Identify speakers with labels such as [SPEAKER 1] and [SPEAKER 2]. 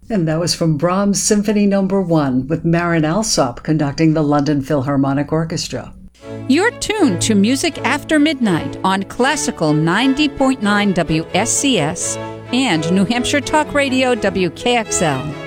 [SPEAKER 1] And that was from Brahms' Symphony No. 1 with Marin Alsop conducting the London Philharmonic Orchestra.
[SPEAKER 2] You're tuned to Music After Midnight on Classical 90.9 WSCS and New Hampshire Talk Radio WKXL.